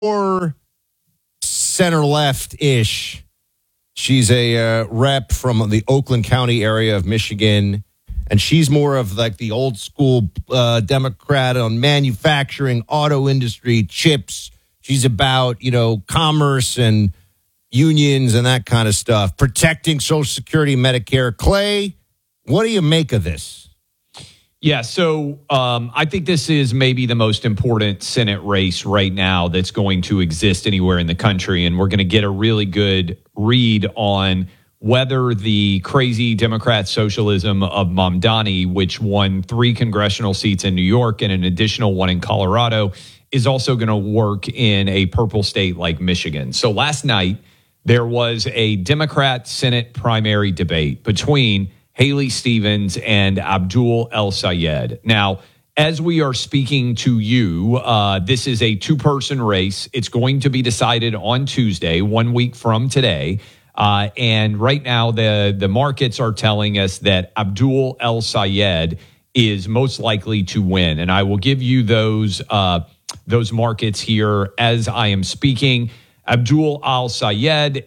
more center left-ish. She's a rep from the Oakland County area of Michigan, and she's more of like the old school Democrat on manufacturing, auto industry, chips. She's about, commerce and unions and that kind of stuff, protecting Social Security, Medicare. Clay, what do you make of this? Yeah, so I think this is maybe the most important Senate race right now that's going to exist anywhere in the country, and we're going to get a really good read on whether the crazy Democrat socialism of Mamdani, which won 3 congressional seats in New York and an additional one in Colorado, is also going to work in a purple state like Michigan. So last night, there was a Democrat Senate primary debate between Haley Stevens and Abdul El-Sayed. Now, as we are speaking to you, this is a 2-person race. It's going to be decided on Tuesday, 1 week from today. And right now, the markets are telling us that Abdul El-Sayed is most likely to win. And I will give you those markets here as I am speaking. Abdul El-Sayed,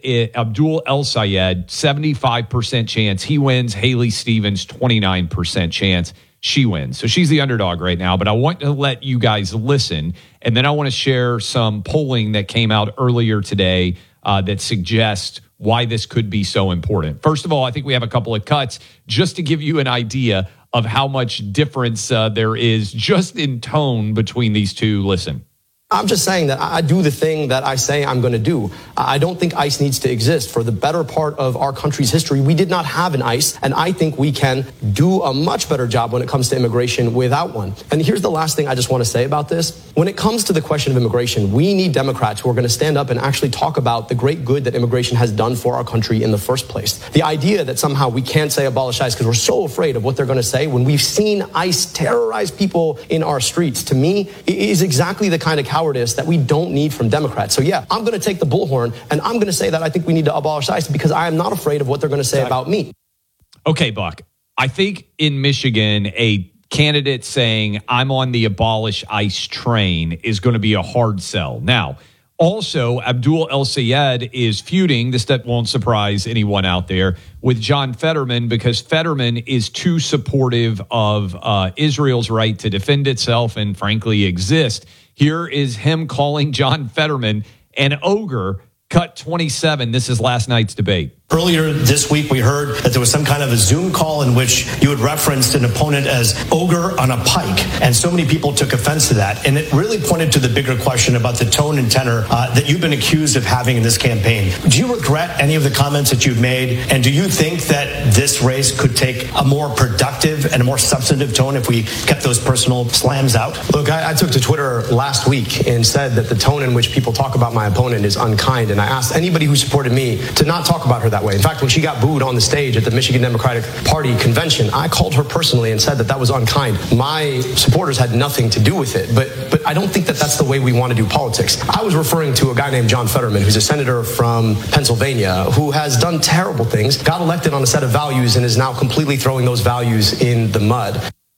75% chance he wins. Haley Stevens, 29% chance she wins. So she's the underdog right now, but I want to let you guys listen. And then I want to share some polling that came out earlier today that suggests why this could be so important. First of all, I think we have a couple of cuts just to give you an idea of how much difference there is just in tone between these two. Listen. I'm just saying that I do the thing that I say I'm going to do. I don't think ICE needs to exist. For the better part of our country's history, we did not have an ICE, and I think we can do a much better job when it comes to immigration without one. And here's the last thing I just want to say about this. When it comes to the question of immigration, we need Democrats who are going to stand up and actually talk about the great good that immigration has done for our country in the first place. The idea that somehow we can't say abolish ICE because we're so afraid of what they're going to say when we've seen ICE terrorize people in our streets, to me, is exactly the kind of cowardice that we don't need from Democrats. So yeah, I'm going to take the bullhorn and I'm going to say that I think we need to abolish ICE because I am not afraid of what they're going to say about me. Okay, Buck. I think in Michigan, a candidate saying I'm on the abolish ICE train is going to be a hard sell. Now, also, Abdul El-Sayed is feuding, this that won't surprise anyone out there, with John Fetterman because Fetterman is too supportive of Israel's right to defend itself and frankly exist. Here is him calling John Fetterman an ogre. Cut 27. This is last night's debate. Earlier this week, we heard that there was some kind of a Zoom call in which you had referenced an opponent as ogre on a pike. And so many people took offense to that. And it really pointed to the bigger question about the tone and tenor that you've been accused of having in this campaign. Do you regret any of the comments that you've made? And do you think that this race could take a more productive and a more substantive tone if we kept those personal slams out? Look, I took to Twitter last week and said that the tone in which people talk about my opponent is unkind. And I asked anybody who supported me to not talk about her that way. In fact, when she got booed on the stage at the Michigan Democratic Party convention, I called her personally and said that that was unkind. My supporters had nothing to do with it, but I don't think that that's the way we want to do politics. I was referring to a guy named John Fetterman, who's a senator from Pennsylvania, who has done terrible things, got elected on a set of values, and is now completely throwing those values in the mud.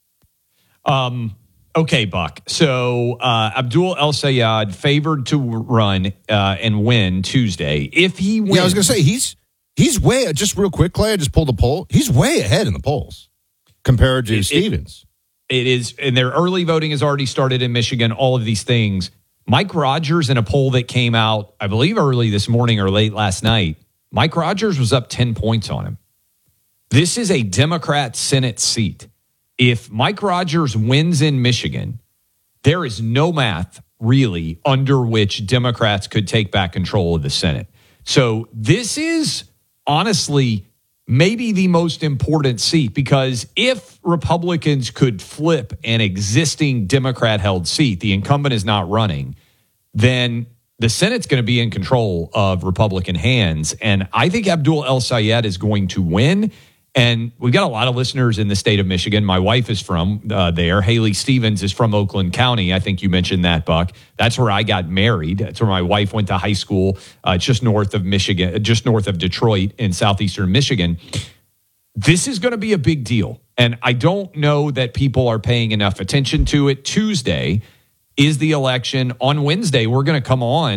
Okay, Buck. So Abdul El-Sayed favored to run and win Tuesday. If he wins, I was going to say he's way, just real quick, Clay, I just pulled the poll. He's way ahead in the polls compared to Stevens. It is, and their early voting has already started in Michigan. All of these things. Mike Rogers, in a poll that came out, I believe early this morning or late last night, Mike Rogers was up 10 points on him. This is a Democrat Senate seat. If Mike Rogers wins in Michigan, there is no math really under which Democrats could take back control of the Senate. So this is honestly maybe the most important seat, because if Republicans could flip an existing Democrat-held seat, the incumbent is not running, then the Senate's going to be in control of Republican hands. And I think Abdul El-Sayed is going to win. And we've got a lot of listeners in the state of Michigan. My wife is from there. Haley Stevens is from Oakland County. I think you mentioned that, Buck. That's where I got married. That's where my wife went to high school, just north of Michigan, just north of Detroit in southeastern Michigan. This is going to be a big deal. And I don't know that people are paying enough attention to it. Tuesday, is the election on Wednesday. We're going to come on